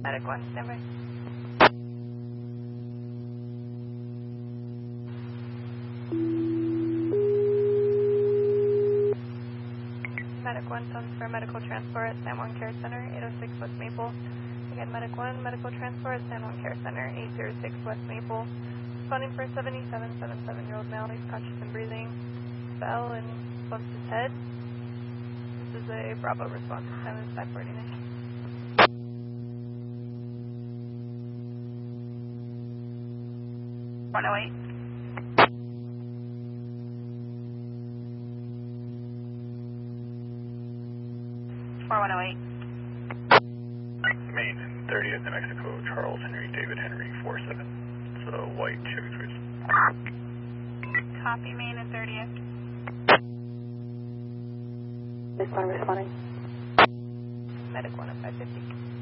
Medic 1, stand by. Medic 1 comes for medical transport at San Juan Care Center, 806 West Maple. Again, Medic 1, medical transport at San Juan Care Center, 806 West Maple. Responding for a 77-year-old male. He's conscious and breathing. Fell and bumped his head. This is a Bravo response. Time is 5:49. 108. Main and 30th New Mexico, Charles Henry, David Henry, 47. It's a white Chevy Cruze. Copy, Main and 30th. This one responding. Medic 1 at 550.